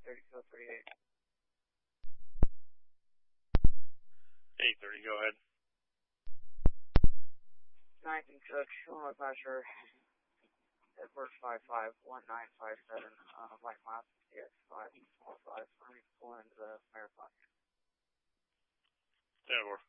830, 38. 830, go ahead. 19 Cook, Illinois Pasture, Edward 551957, White Mouse, CX5, 5, for me to pull into the Marathon. Edward.